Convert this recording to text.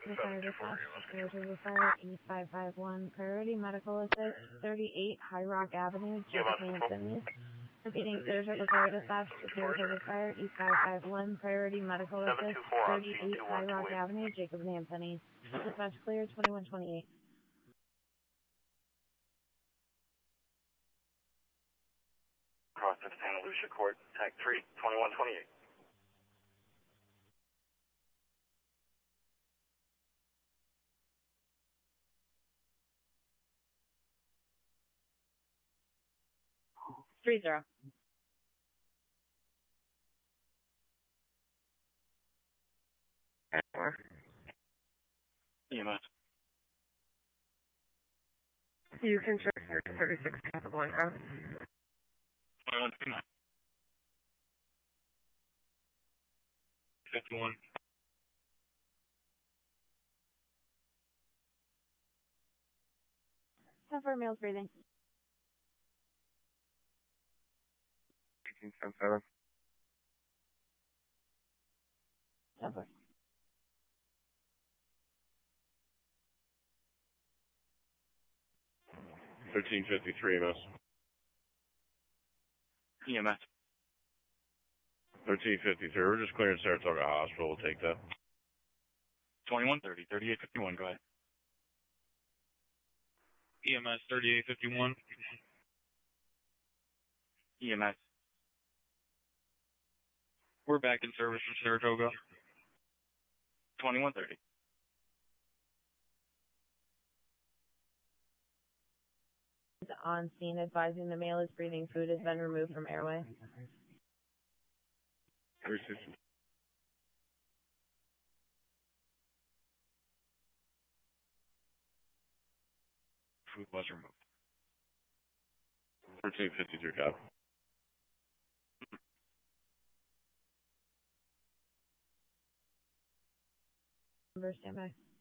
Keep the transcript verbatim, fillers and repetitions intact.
The fire dispatch, Saratoga Fire, eight five five one, Priority Medical Assist, thirty-eight High Rock Avenue, Jacob Anthony. Repeating, Saratoga Fire Dispatch, Saratoga Fire, eight five five one, Priority Medical Assist, thirty-eight High Rock Avenue, Jacob Anthony. Dispatch clear, twenty-one twenty-eight. Cross to Santa Lucia Court, Tag three, twenty-one twenty-eight. Three zero. E M S. You can check thirty-six Casablanca. twenty-one twenty-nine. fifty-one. ten for males breathing. eighteen ten seven. ten for. thirteen fifty-three, miss. E M S. thirteen fifty-three. We're just clearing Saratoga Hospital. We'll take that. twenty-one thirty, thirty-eight fifty-one. Go ahead. E M S thirty-eight fifty-one. E M S. We're back in service from Saratoga. twenty-one thirty. On scene advising the male is breathing. Food has been removed from airway. three sixty. Food was removed. thirteen fifty-three, copy. Number standby.